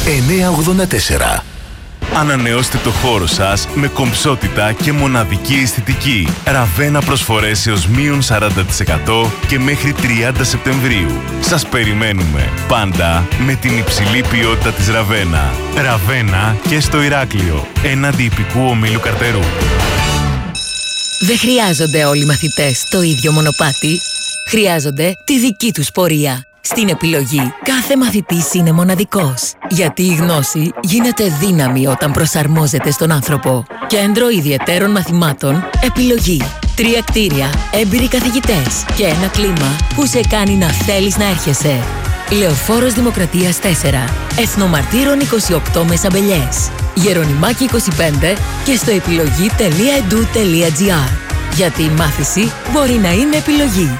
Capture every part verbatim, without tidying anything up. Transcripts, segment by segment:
εννιακόσια ογδόντα τέσσερα. Ανανεώστε το χώρο σας με κομψότητα και μοναδική αισθητική. Ραβένα προσφορές έως μείον σαράντα τοις εκατό και μέχρι τριάντα Σεπτεμβρίου. Σας περιμένουμε πάντα με την υψηλή ποιότητα της Ραβένα. Ραβένα και στο Ηράκλειο, έναντι ιππικού ομίλου Καρτερού. Δεν χρειάζονται όλοι οι μαθητές το ίδιο μονοπάτι. Χρειάζονται τη δική τους πορεία. Στην επιλογή, κάθε μαθητής είναι μοναδικός. Γιατί η γνώση γίνεται δύναμη όταν προσαρμόζεται στον άνθρωπο. Κέντρο ιδιαιτέρων μαθημάτων, επιλογή. Τρία κτίρια, έμπειροι καθηγητές και ένα κλίμα που σε κάνει να θέλεις να έρχεσαι. Λεωφόρος Δημοκρατίας τέσσερα, Εθνομαρτύρων είκοσι οκτώ Μεσαμπελιές, Γερονιμάκη είκοσι πέντε και στο επιλογή τελεία e d u τελεία g r. Γιατί η μάθηση μπορεί να είναι επιλογή.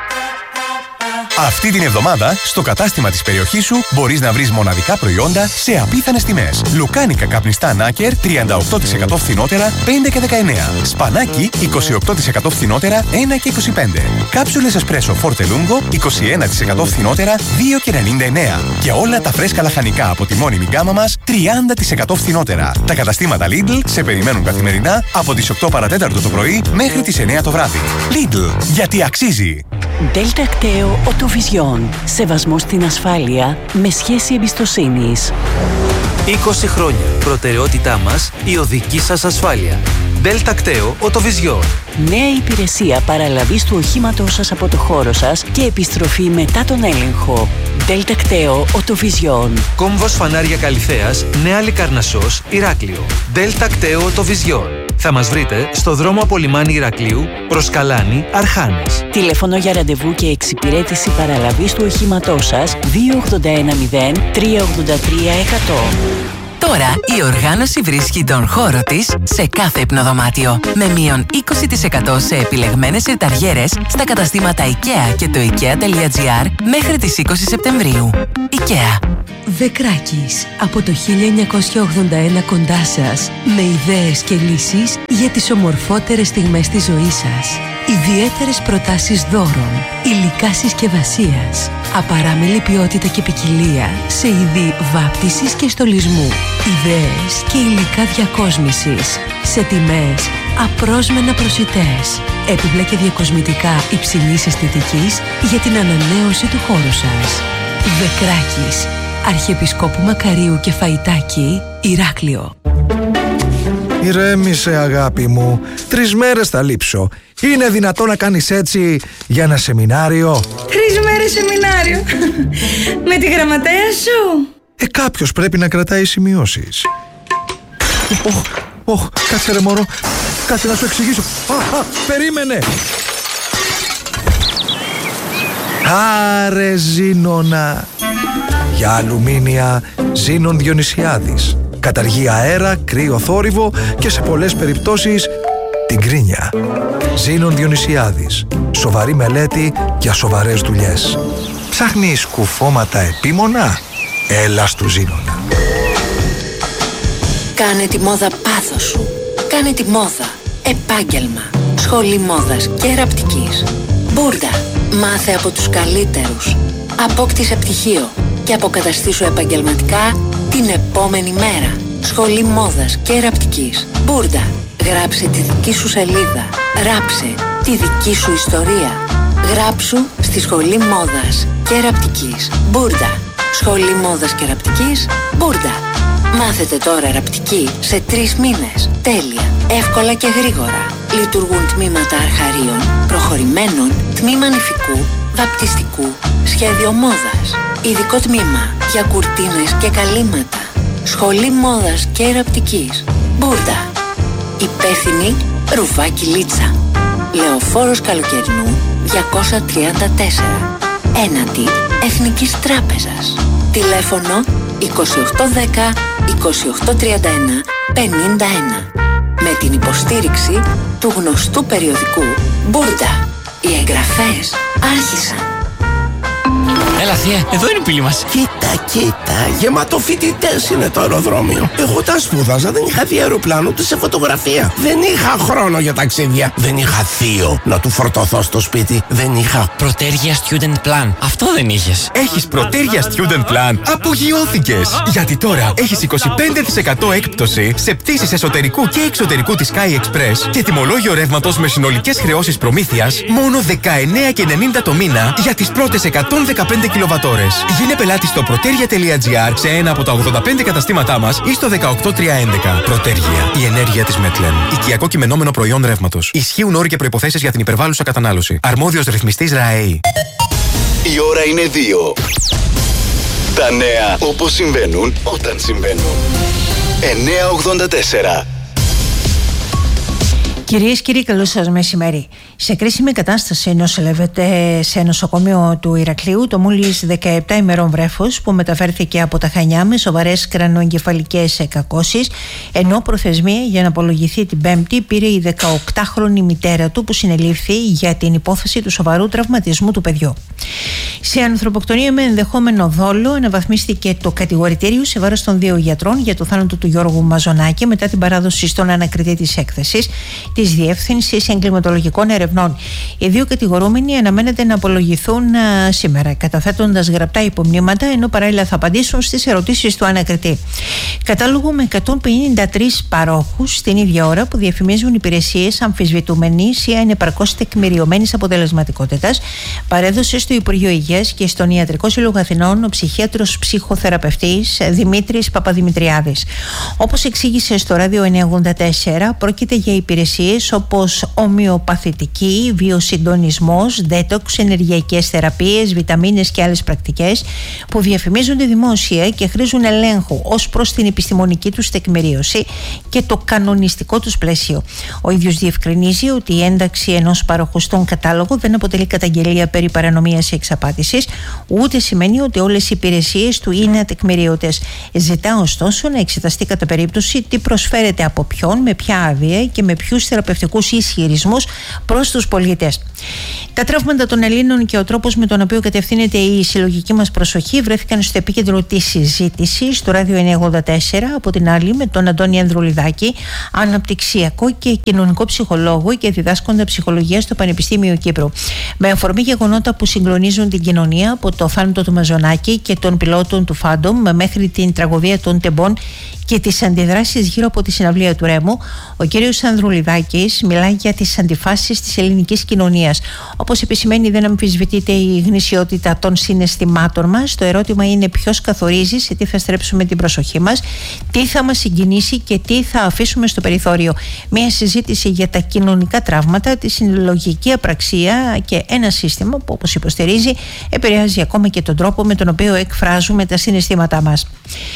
Αυτή την εβδομάδα, στο κατάστημα της περιοχής σου μπορείς να βρεις μοναδικά προϊόντα σε απίθανες τιμές. Λουκάνικα καπνιστά Νάκερ τριάντα οκτώ τοις εκατό φθηνότερα πέντε και δεκαεννέα. Σπανάκι είκοσι οκτώ τοις εκατό φθηνότερα ένα και είκοσι πέντε. Κάψουλες εσπρέσο Forte Lungo είκοσι ένα τοις εκατό φθηνότερα δύο και ενενήντα εννέα. Και όλα τα φρέσκα λαχανικά από τη μόνιμη γκάμα μας τριάντα τοις εκατό φθηνότερα. Τα καταστήματα Lidl σε περιμένουν καθημερινά από τις οκτώ παρατέταρτο το πρωί μέχρι τις εννέα το βράδυ. Lidl, γιατί αξίζει. Delta Acteo Autovision. Σεβασμό στην ασφάλεια με σχέση εμπιστοσύνης. είκοσι χρόνια. Προτεραιότητά μας η οδική σας ασφάλεια. Delta Acteo Autovision. Νέα υπηρεσία παραλαβής του οχήματός σας από το χώρο σας και επιστροφή μετά τον έλεγχο. Delta Acteo Autovision. Κόμβος Φανάρια Καλυθέας, Νέα Λικαρνασσός, Ηράκλειο. Delta Acteo Autovision. Θα μας βρείτε στο δρόμο από λιμάνι Ηρακλείου προς Καλάνη, Αρχάνες. Τηλέφωνο για ραντεβού και εξυπηρέτηση παραλαβής του οχήματός σας δύο ογδόντα ένα μηδέν τρία ογδόντα τρία εκατό. Τώρα η οργάνωση βρίσκει τον χώρο της σε κάθε υπνοδωμάτιο. Με μείον είκοσι τοις εκατό σε επιλεγμένες συρταριέρες στα καταστήματα IKEA και το ikea.gr μέχρι τις είκοσι Σεπτεμβρίου. IKEA. Δεκράκης, από το χίλια εννιακόσια ογδόντα ένα κοντά σας, με ιδέες και λύσεις για τις ομορφότερες στιγμές της ζωής σας. Ιδιαίτερες προτάσεις δώρων, υλικά συσκευασίας, απαράμιλη ποιότητα και ποικιλία σε είδη βάπτισης και στολισμού, ιδέες και υλικά διακόσμησης, σε τιμές απρόσμενα προσιτές, έπιπλα και διακοσμητικά υψηλής αισθητικής για την ανανέωση του χώρου σας. Δεκράκης, Αρχιεπισκόπου Μακαρίου και Φαϊτάκη, Ηράκλειο. Ηρέμησε αγάπη μου, τρεις μέρες θα λείψω. Είναι δυνατό να κάνεις έτσι για ένα σεμινάριο? Τρεις μέρες σεμινάριο? Με τη γραμματέα σου? Ε, κάποιος πρέπει να κρατάει σημειώσεις. Ωχ, ωχ, κάτσε ρε μωρό, κάτσε να σου εξηγήσω. Α, α, περίμενε. Άρε Ζήνονα. Για αλουμίνια Ζήνων Διονυσιάδης. Καταργεί αέρα, κρύο θόρυβο και σε πολλές περιπτώσεις την κρίνια. Ζήνων Διονυσιάδης. Σοβαρή μελέτη για σοβαρές δουλειές. Ψάχνεις κουφώματα επίμονα? Έλα στου Ζήνονα. Κάνε τη μόδα πάθος σου. Κάνε τη μόδα επάγγελμα. Σχολή μόδας και ραπτικής. Μπούρντα. Μάθε από τους καλύτερους. Απόκτησε πτυχίο και αποκαταστήσου επαγγελματικά την επόμενη μέρα. Σχολή μόδας και ραπτικής. Μπούρντα. Γράψε τη δική σου σελίδα. Ράψε τη δική σου ιστορία. Γράψου στη Σχολή Μόδας και Ραπτικής. Μπούρντα. Σχολή Μόδας και Ραπτικής. Μπούρντα. Μάθετε τώρα ραπτική σε τρεις μήνες. Τέλεια, εύκολα και γρήγορα. Λειτουργούν τμήματα αρχαρίων, προχωρημένων, τμήμα νηφικού, βαπτιστικού, σχέδιο μόδας. Ειδικό τμήμα για κουρτίνες και καλύματα. Σχολή Μόδας και Ραπτικής. Μπούρντα. Υπεύθυνη Ρουφάκη Λίτσα. Λεωφόρος Καλοκαιρινού διακόσια τριάντα τέσσερα. Έναντι Εθνικής Τράπεζας. Τηλέφωνο είκοσι οκτώ δέκα είκοσι οκτώ τριάντα ένα πενήντα ένα. Με την υποστήριξη του γνωστού περιοδικού Μπούρντα. Οι εγγραφές άρχισαν. Έλα θεία, εδώ είναι η πύλη μας. Κοίτα, κοίτα, γεμάτο φοιτητές είναι το αεροδρόμιο. Εγώ τα σπούδαζα, δεν είχα δει αεροπλάνο ούτε σε φωτογραφία. Δεν είχα χρόνο για ταξίδια. Δεν είχα θείο να του φορτωθώ στο σπίτι. Δεν είχα Πρωτέργεια Student Plan. Αυτό δεν είχες. Έχεις Πρωτέργεια Student Plan? Απογειώθηκες! Γιατί τώρα έχεις είκοσι πέντε τοις εκατό έκπτωση σε πτήσεις εσωτερικού και εξωτερικού της Sky Express και τιμολόγιο ρεύματος με συνολικές χρεώσεις προμήθειας μόνο δεκαεννέα και ενενήντα το μήνα για τις πρώτες εκατόν δεκαπέντε κιλοβατόρες. Γίνε πελάτη στο protergia τελεία gr σε ένα από τα ογδόντα πέντε καταστήματά μας ή στο δεκαοκτώ τριακόσια έντεκα. Protergia, η ενέργεια της Μετλεν. Οικιακό κειμενόμενο προϊόν ρεύματος. Ισχύουν όροι και προϋποθέσεις για την υπερβάλλουσα κατανάλωση. Αρμόδιος ρυθμιστής ΡΑΕΗ. Η ώρα είναι δύο. Τα νέα όπως συμβαίνουν όταν συμβαίνουν. εννιακόσια ογδόντα τέσσερα. Κυρίες και κύριοι, καλό σας μεσημέρι. Σε κρίσιμη κατάσταση νοσηλεύεται σε νοσοκομείο του Ηρακλείου το μόλις δεκαεπτά ημερών βρέφος που μεταφέρθηκε από τα Χανιά με σοβαρές κρανοεγκεφαλικές εκακώσεις, ενώ προθεσμία για να απολογηθεί την Πέμπτη πήρε η δεκαοκτάχρονη μητέρα του που συνελήφθη για την υπόθεση του σοβαρού τραυματισμού του παιδιού. Σε ανθρωποκτονία με ενδεχόμενο δόλο αναβαθμίστηκε το κατηγορητήριο σε βάρος των δύο γιατρών για το θάνατο του Γιώργου Μαζονάκη μετά την παράδοση στον ανακριτή της έκθεσης της Διεύθυνσης Εγκληματολογικών Ερευνών. Οι δύο κατηγορούμενοι αναμένεται να απολογηθούν α, σήμερα, καταθέτοντας γραπτά υπομνήματα, ενώ παράλληλα θα απαντήσουν στις ερωτήσεις του ανακριτή. Κατάλογο με εκατόν πενήντα τρεις παρόχους την ίδια ώρα που διαφημίζουν υπηρεσίες αμφισβητούμενης ή ανεπαρκώς τεκμηριωμένης αποτελεσματικότητας, παρέδωσε στο Υπουργείο Υγείας και στον Ιατρικό Σύλλογο Αθηνών ο ψυχίατρος ψυχοθεραπευτής Δημήτρης Παπαδημητριάδης. Όπως εξήγησε στο Ράδιο εννιακόσια ογδόντα τέσσερα, πρόκειται για υπηρεσίες όπως ομοιοπαθητική, βιοσυντονισμός, δέτοξ, ενεργειακές θεραπείες, βιταμίνες και άλλες πρακτικές που διαφημίζονται δημόσια και χρήζουν ελέγχου ως προς την επιστημονική τους τεκμηρίωση και το κανονιστικό τους πλαίσιο. Ο ίδιος διευκρινίζει ότι η ένταξη ενός παροχού στον κατάλογο δεν αποτελεί καταγγελία περί παρανομίας ή εξαπάτησης, ούτε σημαίνει ότι όλες οι υπηρεσίες του είναι ατεκμηρίωτες. Ζητά ωστόσο να εξεταστεί κατά περίπτωση τι προσφέρεται από ποιον, με ποια άδεια και με ποιους θεραπευτικούς ισχυρισμούς προς τους πολίτες. Τα τραύματα των Ελλήνων και ο τρόπος με τον οποίο κατευθύνεται η συλλογική μας προσοχή βρέθηκαν στο επίκεντρο της συζήτησης στο Ράδιο εννιακόσια ογδόντα τέσσερα, από την άλλη με τον Αντώνη Ανδρουλιδάκη, αναπτυξιακό και κοινωνικό ψυχολόγο και διδάσκοντα ψυχολογία στο Πανεπιστήμιο Κύπρου. Με αφορμή γεγονότα που συγκλονίζουν την κοινωνία, από το θάνατο του Μαζονάκη και των πιλότων του Φάντομ μέχρι την τραγωδία των Τεμπών και τις αντιδράσεις γύρω από τη συναυλία του Ρέμου, ο κύριος Ανδρουλιδάκης μιλάει για τις αντιφάσεις της ελληνικής κοινωνίας. Όπως επισημαίνει, δεν αμφισβητείται η γνησιότητα των συναισθημάτων μας. Το ερώτημα είναι ποιος καθορίζει σε τι θα στρέψουμε την προσοχή μας, τι θα μας συγκινήσει και τι θα αφήσουμε στο περιθώριο. Μια συζήτηση για τα κοινωνικά τραύματα, τη συλλογική απραξία και ένα σύστημα που, όπως υποστηρίζει, επηρεάζει ακόμα και τον τρόπο με τον οποίο εκφράζουμε τα συναισθήματά μας.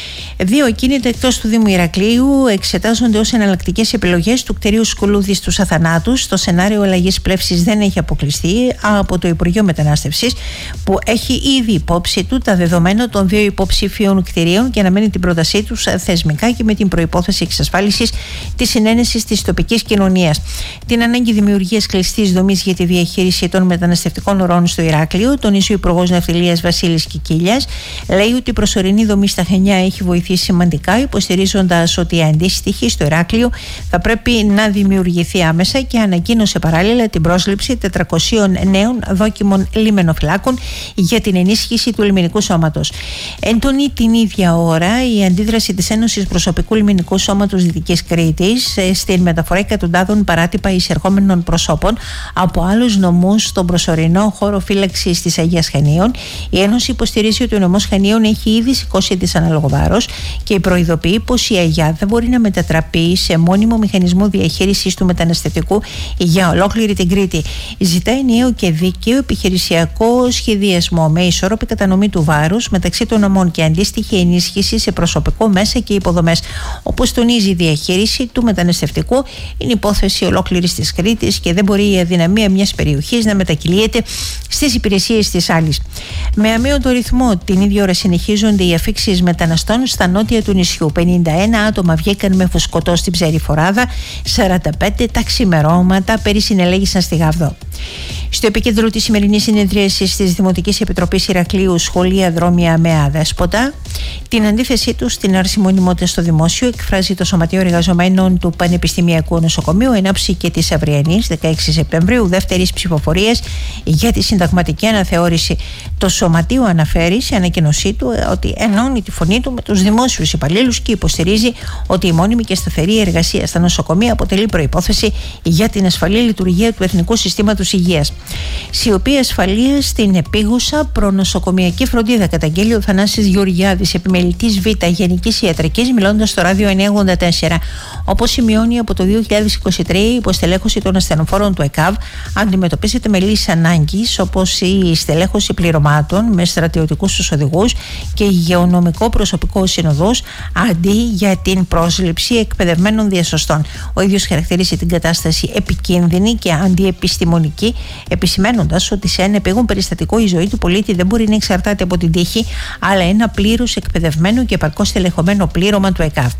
Δύο ακίνητα εκτός του Δήμου Ηρακλείου εξετάζονται ως εναλλακτικές επιλογές του κτηρίου Σκουλούδη στους Αθανάτους. Το σενάριο αλλαγής πλεύσης δεν έχει αποκλειστεί από το Υπουργείο Μετανάστευσης, που έχει ήδη υπόψη του τα δεδομένα των δύο υποψηφίων κτηρίων και αναμένει την πρότασή τους θεσμικά και με την προϋπόθεση εξασφάλισης της συνένεσης της τοπικής κοινωνίας. Την ανάγκη δημιουργίας κλειστής δομής για τη διαχείριση των μεταναστευτικών ροών στο Ηράκλειο τονίζει ο Υπουργός Ναυτιλίας Βασίλης Κικίλιας. Λέει ότι η προσωρινή δομή στα Χανιά έχει βοηθήσει σημαντικά, υποστηρίζοντας ότι η αντίστοιχη στο Ηράκλειο θα πρέπει να δημιουργηθεί άμεσα, και ανακοίνωσε παράλληλα την πρόσληψη τετρακοσίων νέων δόκιμων λιμενοφυλάκων για την ενίσχυση του λιμενικού σώματος. Έντονη την ίδια ώρα η αντίδραση της Ένωσης Προσωπικού Λιμενικού Σώματος Δυτικής Κρήτης στην μεταφορά εκατοντάδων παράτυπα εισερχόμενων προσώπων από άλλους νομούς στον προσωρινό χώρο φύλαξης της Αγίας Χανίων. Η Ένωση υποστηρίζει ότι ο νομός Χανίων έχει ήδη σηκώσει δυσανάλογο βάρος και προειδοποιεί πως η Αγιά δεν μπορεί να μετατραπεί σε μόνιμο μηχανισμό διαχείρισης του μεταναστευτικού για ολόκληρη την Κρήτη. Ζητάει νέο και δίκαιο επιχειρησιακό σχεδιασμό με ισόρροπη κατανομή του βάρους μεταξύ των νομών και αντίστοιχη ενίσχυση σε προσωπικό, μέσα και υποδομές. Όπως τονίζει, η διαχείριση του μεταναστευτικού είναι υπόθεση ολόκληρης της Κρήτης και δεν μπορεί η αδυναμία μιας περιοχής να μετακυλίεται στις υπηρεσίες της άλλης. Με αμείωτο ρυθμό την ίδια ώρα συνεχίζονται οι αφήξεις μεταναστών στα νότια του νησιού. πενήντα ένα άτομα βγήκαν με φουσκωτό στην Ψέριφοράδα, σαράντα πέντε τα ξημερώματα πέρυσι συνελέγησαν στη Γάβδο. Στο επίκεντρο της σημερινής συνεδρίασης της Δημοτικής Επιτροπής Ηρακλείου, σχολεία δρόμια με αδέσποτα. Την αντίθεσή του στην άρση μονιμότητα στο δημόσιο εκφράζει το Σωματείο Εργαζομένων του Πανεπιστημιακού Νοσοκομείου εν ώψη και της αυριανής δεκαέξι Σεπτεμβρίου δεύτερης ψηφοφορίας για τη συνταγματική αναθεώρηση. Το Σωματείο αναφέρει σε ανακοίνωσή του ότι ενώνει τη φωνή του με τους δημόσιους υπαλλήλους και υποστηρίζει ότι η μόνιμη και σταθερή εργασία στα νοσοκομεία αποτελεί προϋπόθεση για την ασφαλή λειτουργία του Εθνικού Συστήματος Υγείας. Σιωπή ασφαλείας στην επίγουσα προνοσοκομιακή φροντίδα, καταγγέλει ο Θανάσης Γεωργιάδης, επιμελητής Β Γενικής Ιατρικής, μιλώντας στο ράδιο εννιακόσια ογδόντα τέσσερα. Όπως σημειώνει, από το δύο χιλιάδες είκοσι τρία η υποστελέχωση των ασθενοφόρων του ΕΚΑΒ αντιμετωπίζεται με λύσεις ανάγκης, όπως η στελέχωση πληρωμάτων με στρατιωτικούς τους οδηγούς και υγειονομικό προσωπικό συνοδός, αντί για την πρόσληψη εκπαιδευμένων διασωστών. Ο ίδιος χαρακτηρίζει την κατάσταση επικίνδυνη και αντιεπιστημονική, επισημαίνοντας ότι σε ένα επίγον περιστατικό η ζωή του πολίτη δεν μπορεί να εξαρτάται από την τύχη, αλλά ένα πλήρως εκπαιδευμένο και επαρκώς στελεχωμένο πλήρωμα του ΕΚΑΒ.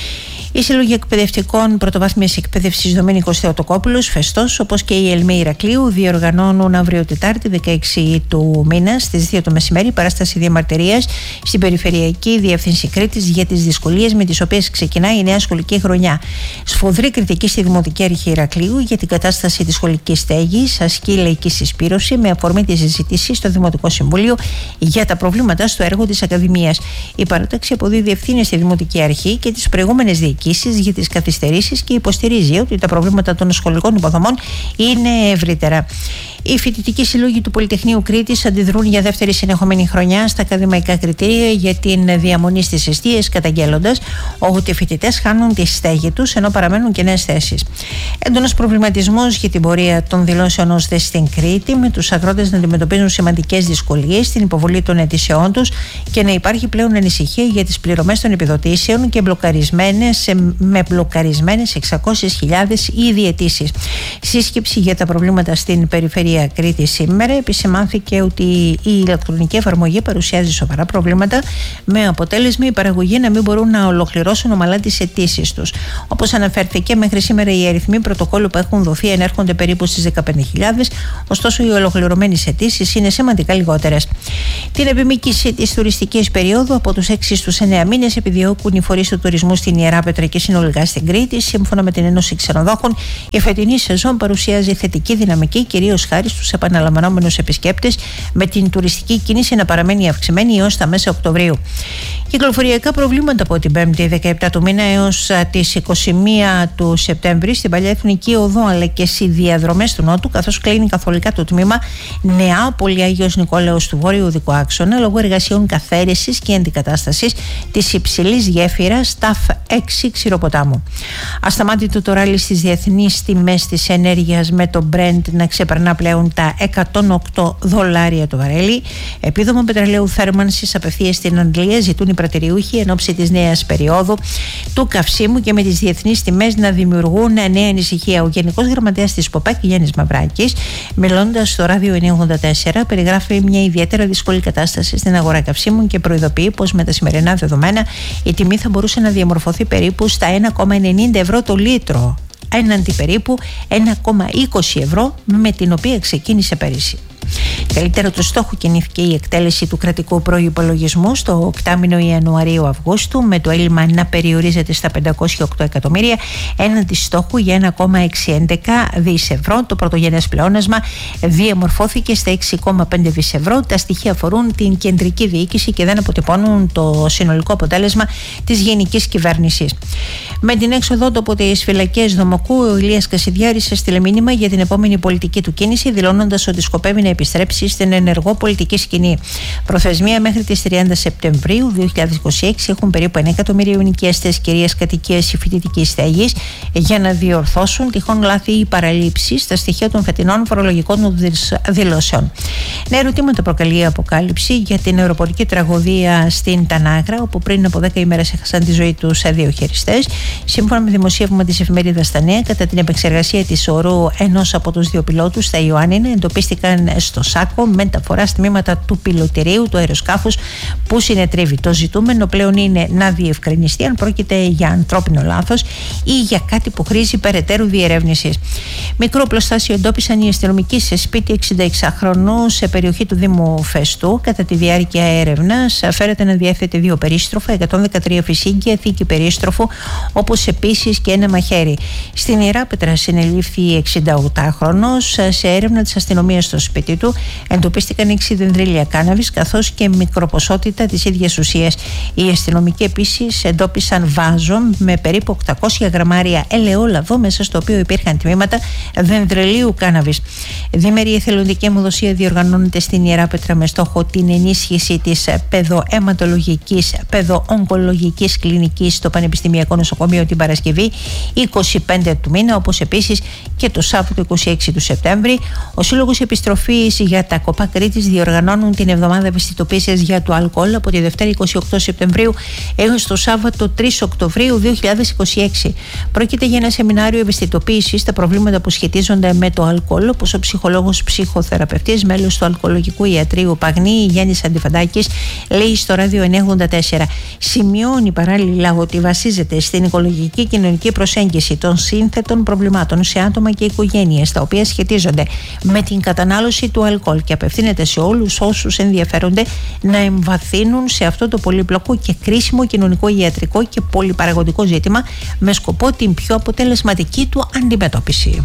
Οι Σύλλογοι Εκπαιδευτικών Πρωτοβάθμιας Εκπαίδευσης Δομήνικος Θεοτοκόπουλος, Φεστός, όπως και η ΕΛΜΕ Ηρακλείου, διοργανώνουν αύριο Τετάρτη δεκαέξι του μήνα στις δύο το μεσημέρι παράσταση διαμαρτυρίας στην Περιφερειακή Διεύθυνση Κρήτης για τις δυσκολίες με τις οποίες ξεκινάει η νέα σχολική χρονιά. Σφοδρή κριτική στη Δημοτική Αρχή Ηρακλείου για την κατάσταση της σχολικής στέγης, ασκεί λαϊκή συσπήρωση με αφορμή τη συζήτηση στο Δημοτικό Συμβούλιο για τα προβλήματα στο έργο της Ακαδημίας. Η παράταξη αποδίδει ευθύνη στη Δημοτική Αρχή και τις προηγούμενες διοικήσεις για τις καθυστερήσεις και υποστηρίζει ότι τα προβλήματα των σχολικών υποδομών είναι ευρύτερα. Οι φοιτητικοί σύλλογοι του Πολυτεχνείου Κρήτης αντιδρούν για δεύτερη συνεχόμενη χρονιά στα ακαδημαϊκά κριτήρια για την διαμονή στις εστίες, καταγγέλλοντας ότι οι φοιτητές χάνουν τη στέγη τους ενώ παραμένουν και νέες θέσεις. Έντονος προβληματισμός για την πορεία των δηλώσεων ως δε στην Κρήτη, με τους αγρότες να αντιμετωπίζουν σημαντικές δυσκολίες στην υποβολή των αιτήσεών τους και να υπάρχει πλέον ανησυχία για τις πληρωμές των επιδοτήσεων και μπλοκαρισμένες, με μπλοκαρισμένες εξακόσιες χιλιάδες ήδη αιτήσεις. Σύσκεψη για τα προβλήματα στην περιφέρεια Κρήτη σήμερα επισημάνθηκε ότι η ηλεκτρονική εφαρμογή παρουσιάζει σοβαρά προβλήματα, με αποτέλεσμα οι παραγωγοί να μην μπορούν να ολοκληρώσουν ομαλά τις αιτήσεις τους. Όπως αναφέρθηκε, μέχρι σήμερα οι αριθμοί πρωτοκόλλου που έχουν δοθεί ενέρχονται περίπου στις δεκαπέντε χιλιάδες, ωστόσο οι ολοκληρωμένες αιτήσεις είναι σημαντικά λιγότερες. Την επιμήκυση της τουριστικής περίοδου από τους έξι στους εννέα μήνες επιδιώκουν οι φορείς του τουρισμού στην Ιεράπετρα και συνολικά στην Κρήτη. Σύμφωνα με την Ένωση Ξενοδόχων, η φετινή σεζόν παρουσιάζει θετική δυναμική, κυρίως χάρη στους επαναλαμβανόμενους επισκέπτες, με την τουριστική κίνηση να παραμένει αυξημένη έως τα μέσα Οκτωβρίου. Κυκλοφοριακά προβλήματα από την πέμπτη δεκαεπτά του μήνα έως τις είκοσι μία του Σεπτέμβρη στην Παλιά Εθνική Οδό, αλλά και στις διαδρομές του Νότου, καθώς κλείνει καθολικά το τμήμα Νεάπολη Άγιος Νικόλαος του Βόρειου Οδικού Άξονα λόγω εργασιών καθαίρεσης και αντικατάστασης της υψηλής γέφυρας ΤΑΦ έξι Ξηροποτάμου. Ασταμάτητο το ράλι στις διεθνείς τιμές της ενέργειας, με το Brent να ξεπερνά πλέον τα εκατόν οκτώ δολάρια το βαρέλι. Επίδομα πετρελαίου θέρμανσης απευθείας στην Αγγλία ζητούν οι πρατηριούχοι εν ώψη της νέας περίοδου του καυσίμου και με τις διεθνείς τιμές να δημιουργούν νέα ανησυχία. Ο Γενικός Γραμματέας της ΠΟΠΕΚ, Γιάννης Μαυράκης, μιλώντας στο ράδιο εννιακόσια ογδόντα τέσσερα, περιγράφει μια ιδιαίτερα δύσκολη κατάσταση στην αγορά καυσίμων και προειδοποιεί πως με τα σημερινά δεδομένα η τιμή θα μπορούσε να διαμορφωθεί περίπου στα ένα κόμμα ενενήντα ευρώ το λίτρο, έναντι περίπου ένα κόμμα είκοσι ευρώ με την οποία ξεκίνησε πέρυσι. Καλύτερα του στόχου κινήθηκε η εκτέλεση του κρατικού προϋπολογισμού στο οκτάμηνο Ιανουαρίου-Αυγούστου, με το έλλειμμα να περιορίζεται στα πεντακόσια οκτώ εκατομμύρια έναντι στόχου για ένα κόμμα εξακόσια έντεκα δισεκατομμύρια ευρώ. Το πρωτογενές πλεόνασμα διαμορφώθηκε στα έξι κόμμα πέντε δισεκατομμύρια ευρώ. Τα στοιχεία αφορούν την κεντρική διοίκηση και δεν αποτυπώνουν το συνολικό αποτέλεσμα της γενικής κυβέρνησης. Με την έξοδό του από τις φυλακές Δομοκού, ο Ηλίας Κασιδιάρης έστειλε μήνυμα για την επόμενη πολιτική του κίνηση, δηλώνοντας ότι σκοπεύει να επιστρέψει στην ενεργό πολιτική σκηνή. Προθεσμία μέχρι τις τριάντα Σεπτεμβρίου δύο χιλιάδες είκοσι έξι έχουν περίπου ένα εκατομμύριο ενοικιαστές κυρίας κατοικίας ή φοιτητικής στέγης για να διορθώσουν τυχόν λάθη ή παραλήψεις στα στοιχεία των φετινών φορολογικών δηλώσεων. Νέα ερωτήματα προκαλεί η αποκάλυψη για την αεροπορική τραγωδία στην Τανάγρα, όπου πριν από δέκα ημέρες έχασαν τη ζωή τους δύο χειριστές. Σύμφωνα με δημοσίευμα της εφημερίδας Τα Νέα, κατά την επεξεργασία της ορού ενός από τους δύο πιλότους στα Ιωάννινα, εντοπίστηκαν στο ΣΑΚ Μονάχο μεταφορά τμήματα του πιλωτηρίου του αεροσκάφους που συνετρίβει. Το ζητούμενο πλέον είναι να διευκρινιστεί αν πρόκειται για ανθρώπινο λάθος ή για κάτι που χρήζει περαιτέρω διερεύνησης. Μικρό οπλοστάσιο εντόπισαν οι αστυνομικοί σε σπίτι εξήντα σε περιοχή του Δήμου Φεστού. Κατά τη διάρκεια έρευνας φέρεται να διέθετε δύο περίστροφα, εκατόν δεκατρία φυσίγγια, θήκη περίστροφου, όπως επίσης και ένα μαχαίρι. Στην Ιεράπετρα συνελήφθη εξήντα οκτάχρονος. Σε έρευνα της αστυνομίας στο σπίτι του εντοπίστηκαν έξι δενδρίλια κάναβης καθώς και μικροποσότητα της ίδιας ουσίας. Οι αστυνομικοί επίσης εντόπισαν βάζο με περίπου οκτακόσια γραμμάρια ελαιόλαδο, μέσα στο οποίο υπήρχαν τμήματα δενδριλίου κάναβης. Δίμερη εθελοντική αιμοδοσία διοργανώνεται στην Ιεράπετρα με στόχο την ενίσχυση της παιδοαιματολογικής, παιδοογκολογικής κλινικής στο Πανεπιστημιακό Νοσοκομείο την Παρασκευή είκοσι πέντε του μήνα, όπως επίσης και το Σάββατο είκοσι έξι του Σεπτέμβρη. Ο Σύλλογος Επιστροφής για τα ΚΟΠΑ Κρήτης διοργανώνουν την εβδομάδα ευαισθητοποίησης για το αλκοόλ από τη Δευτέρα είκοσι οκτώ Σεπτεμβρίου έως το Σάββατο τρεις Οκτωβρίου δύο χιλιάδες είκοσι έξι. Πρόκειται για ένα σεμινάριο ευαισθητοποίησης στα προβλήματα που σχετίζονται με το αλκοόλ, όπως ο ψυχολόγος ψυχοθεραπευτής, μέλος του Αλκοολογικού Ιατρείου Παγνή, Γιάννης Αντιφαντάκης, λέει στο Ράδιο εννιακόσια ογδόντα τέσσερα. Σημειώνει παράλληλα ότι βασίζεται στην οικολογική κοινωνική προσέγγιση των σύνθετων προβλημάτων σε άτομα και οικογένειες τα οποία σχετίζονται με την κατανάλωση του αλκοόλ και απευθύνεται σε όλους όσους ενδιαφέρονται να εμβαθύνουν σε αυτό το πολύπλοκο και κρίσιμο κοινωνικό, ιατρικό και πολυπαραγωγικό ζήτημα με σκοπό την πιο αποτελεσματική του αντιμετώπιση.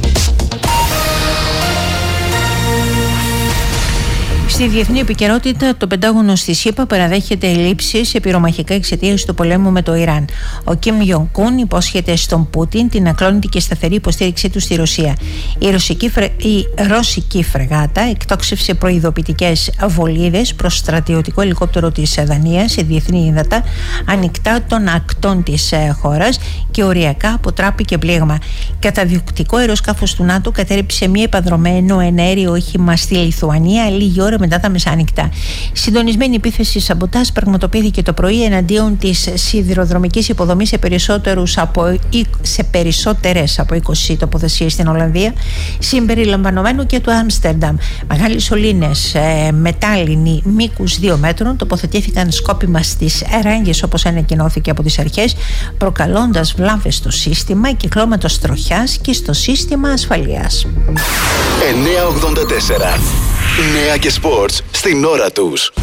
Στη διεθνή επικαιρότητα, το Πεντάγωνο στη ΣΥΠΑ παραδέχεται ελλείψεις σε πυρομαχικά εξαιτίας του πολέμου με το Ιράν. Ο Κιμ Γιονγκ Ουν υπόσχεται στον Πούτιν την ακλόνητη και σταθερή υποστήριξή του στη Ρωσία. Η ρωσική, φρε... η ρωσική φρεγάτα εκτόξευσε προειδοποιητικές βολίδες προς στρατιωτικό ελικόπτερο της Δανίας σε διεθνή ύδατα ανοιχτά των ακτών της χώρας και οριακά αποτράπηκε πλήγμα. Καταδιοκτικό αεροσκάφος του ΝΑΤΟ κατέρριψε μία επανδρομένο εναέριο όχημα στη Λιθουανία λίγη ώρα μετά τα μεσάνυχτα. Συντονισμένη επίθεση σαμποτάζ πραγματοποιήθηκε το πρωί εναντίον της σιδηροδρομικής υποδομής σε, από, σε περισσότερες από είκοσι τοποθεσίες στην Ολλανδία, συμπεριλαμβανομένου και του Άμστερνταμ. Μεγάλες σωλήνες ε, μετάλλινοι μήκους δύο μέτρων τοποθετήθηκαν σκόπιμα στις ράγγες, όπως ανακοινώθηκε από τις αρχές, προκαλώντας βλάβες στο σύστημα κυκλώματος τροχιάς και στο σύστημα ασφαλείας. εννιακόσια ογδόντα τέσσερα. Νέα και σπορτς στην ώρα τους.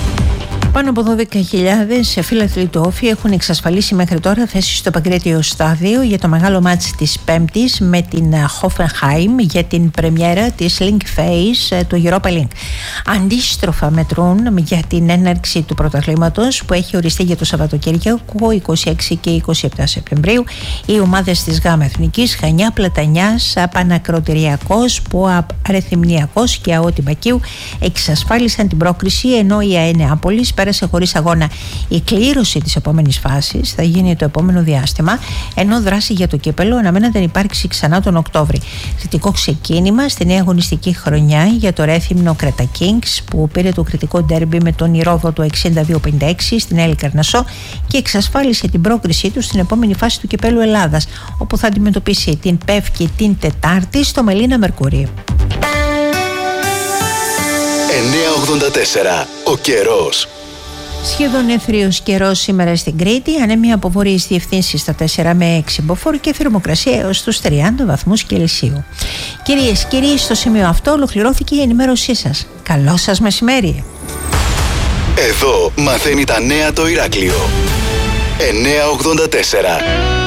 Πάνω από δώδεκα χιλιάδες φίλαθλοι του Όφη έχουν εξασφαλίσει μέχρι τώρα θέση στο Παγκρίτιο Στάδιο για το μεγάλο μάτς της Πέμπτης με την Hoffenheim για την πρεμιέρα της Link Phase του Europa League. Αντίστροφα μετρούν για την έναρξη του πρωταθλήματος που έχει οριστεί για το Σαββατοκύριακο είκοσι έξι και είκοσι επτά Σεπτεμβρίου οι ομάδες της ΓΑΜΑ Εθνικής, Χανιά, Πλατανιάς, Πανακροτηριακός, ΠΟΑΠ Ρεθυμνιακός και ΑΟΤ Μπακίου εξασφάλισαν την πρόκριση, ενώ η ΑΕ Νεάπολης πέρασε χωρίς αγώνα. Η κλήρωση της επόμενης φάσης θα γίνει το επόμενο διάστημα, ενώ δράση για το κύπελο αναμένεται να υπάρξει ξανά τον Οκτώβρη. Θετικό ξεκίνημα στη νέα αγωνιστική χρονιά για το Ρέθυμνο Κρέτα Kings, που πήρε το κριτικό ντέρμπι με τον Ηρόδοτο εξήντα δύο πενήντα έξι στην Έλλη Καρνασσό και εξασφάλισε την πρόκρισή του στην επόμενη φάση του κυπέλου Ελλάδας, όπου θα αντιμετωπίσει την ΠΕΦΚΙ την Τετάρτη στο Μελίνα Μερκούρι. εννιακόσια ογδόντα τέσσερα. Ο καιρός. Σχεδόν εύθριος καιρός σήμερα στην Κρήτη, ανέμια από βόρειες διευθύνσεις στα τέσσερα με έξι μποφόρ και θερμοκρασία έως τους τριάντα βαθμούς Κελσίου. Κυρίες και κύριοι, στο σημείο αυτό ολοκληρώθηκε η ενημέρωσή σας. Καλό σας μεσημέρι. Εδώ μαθαίνει τα νέα το Ηράκλειο. εννιακόσια ογδόντα τέσσερα.